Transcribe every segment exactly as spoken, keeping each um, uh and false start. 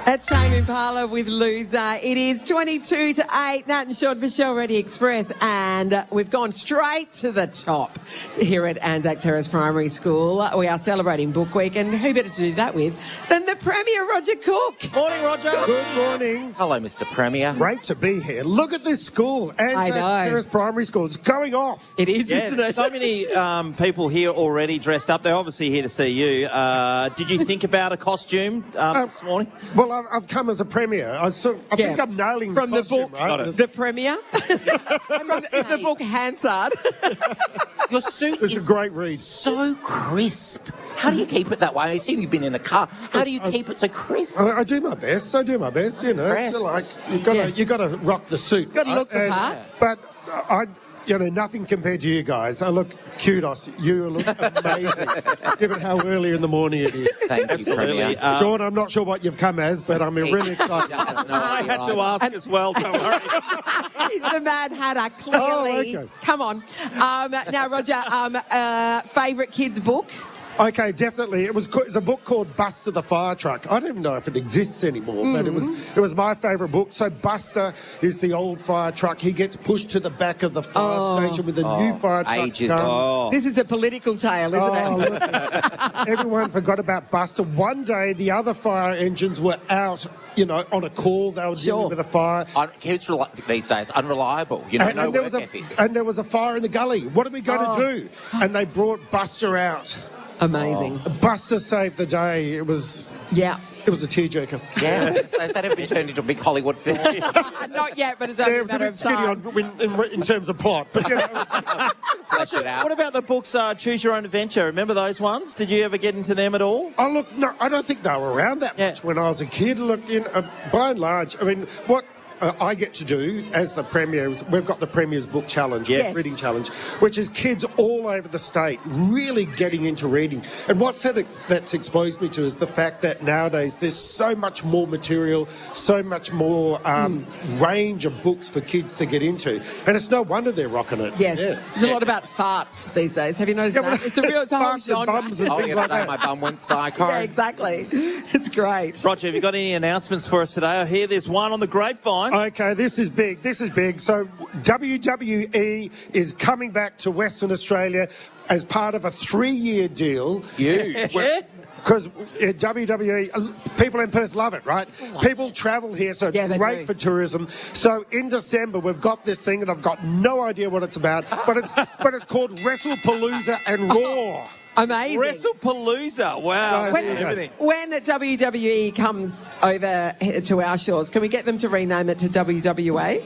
That's Tame Impala with Loser. It is twenty-two to eight. Nat and Sean for Shell Ready Express. And uh, we've gone straight to the top here at Anzac Terrace Primary School. We are celebrating Book Week. And who better to do that with than the Premier, Roger Cook? Morning, Roger. Good morning. Hello, Mister Premier. Great to be here. Look at this school, Anzac know. Terrace Primary School. It's going off. It is, Yeah, isn't it? so many um, people here already dressed up. They're obviously here to see you. Uh, did you think about a costume um, Uh, this morning? Well, I've, I've come as a premier. I, sort I Yeah. think I'm nailing From the the costume, book, right? The Premier. From, is the book Hansard? Your suit It's a is great read. so crisp. How do you keep it that way? I assume you've been in the car. How do you keep it so crisp? I, I do my best. I do my best. You know, Impressed. so like you got to Yeah. you got to rock the suit. Gotta right? look the And- part. But uh, I, you know, nothing compared to you guys. I look kudos. You look amazing, given how early in the morning it is. Thank you, Absolutely. Premier. Uh, Sean, I'm not sure what you've come as, but I'm really excited. Has no I idea had to either. ask as well, don't worry. He's the Mad Hatter, clearly. Oh, okay. Come on. Um, now, Roger, um, uh, favourite kids' book? Okay, definitely. It was co- it's a book called Buster the Fire Truck. I don't even know if it exists anymore, but it was it was my favourite book. So Buster is the old fire truck. He gets pushed to the back of the fire Oh. station with the new fire truck. ages come. Oh. This is a political tale, isn't Oh, it? look. Everyone forgot about Buster. One day, the other fire engines were out, you know, on a call. They were Sure. dealing with a fire. Un- kids reli- these days unreliable. You know, And, no and there work was a ethic. and there was a fire in the gully. What are we going Oh. to do? And they brought Buster out. Amazing. Buster saved the day. It was Yeah. it was a tearjerker. Yeah, I was gonna say, has that ever been turned into a big Hollywood film? Not yet, but it's only Yeah, a it was a matter bit of skinny time. on, in, in, in terms of plot, but you know, it was- Flesh it out. What about the books uh, Choose Your Own Adventure? Remember those ones? Did you ever get into them at all? oh look, no, I don't think they were around that Yeah. much when I was a kid. Look, in uh, by and large, I mean, what uh, I get to do as the premier, we've got the Premier's Book Challenge, Yes. reading challenge, which is kids all over the state really getting into reading. And what's that ex- that's exposed me to is the fact that nowadays there's so much more material, so much more um, range of books for kids to get into, and it's no wonder they're rocking it. Yes. Yeah. There's a lot about farts these days. Have you noticed Yeah, that? but- It's a real it's a whole Farts and genre. bums and Oh, things yeah, like today that. my bum went psycho. Yeah, exactly. It's great. Roger, have you got any announcements for us today? I hear there's one on the grapevine. Okay, this is big. This is big. So W W E is coming back to Western Australia as part of a three-year deal. Huge. Yeah? Because uh, W W E, uh, people in Perth love it, right? People travel here, so it's Yeah, they great do. for tourism. So in December, we've got this thing, and I've got no idea what it's about, but it's but it's called WrestlePalooza and Raw. Amazing. WrestlePalooza. Wow. So When, there you go. everything. when W W E comes over here to our shores, can we get them to rename it to W W A?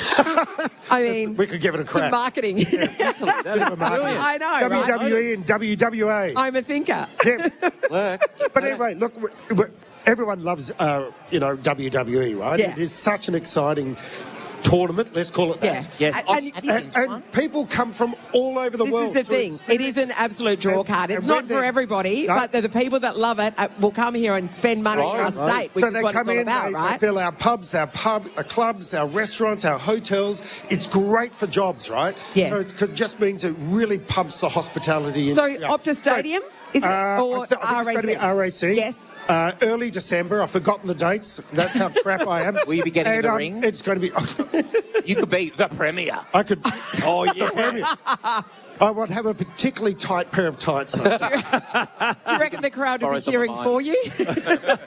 I mean, We could give it a some crack. marketing. Bit of a marketing. I know, W right? W E and W W A. I'm a thinker. Yeah. Works. But anyway, look, we- we- everyone loves, uh, you know, W W E, right? Yeah. It is such an exciting tournament, let's call it Yeah. that. Yes. And- Oh, and- have you been And, to and one? people come from all over the This world. is the to thing. It experience is an absolute draw And- card. It's and not when for they're- everybody, No. but the, the people that love it uh, will come here and spend money Right, in our right. state, which So is they what come it's all in, about, they, right? they fill our pubs, our pub, our clubs, our restaurants, our hotels. It's great for jobs, right? Yes. So it could- just means it really pumps the hospitality. in- So yeah. Optus Stadium, is it? Uh, or I, th- I think it's going to be R A C. Yes. Uh, early December. I've forgotten the dates. That's how crap I am. Will you be getting in and, the um, ring? It's going to be. You could be the Premier. I could. Oh, yeah. I would have a particularly tight pair of tights. on. You reckon the crowd will be Borrow some of cheering mine. for you?